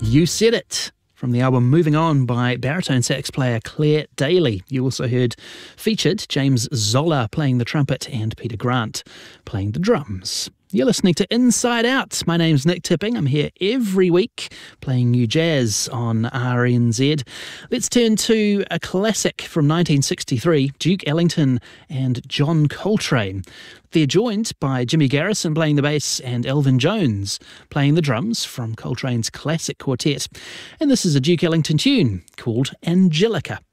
You Said It, from the album Moving On by baritone sax player Claire Daly. You also heard featured James Zoller playing the trumpet and Peter Grant playing the drums. You're listening to Inside Out. My name's Nick Tipping. I'm here every week playing new jazz on RNZ. Let's turn to a classic from 1963, Duke Ellington and John Coltrane. They're joined by Jimmy Garrison playing the bass and Elvin Jones playing the drums from Coltrane's classic quartet. And this is a Duke Ellington tune called Angelica.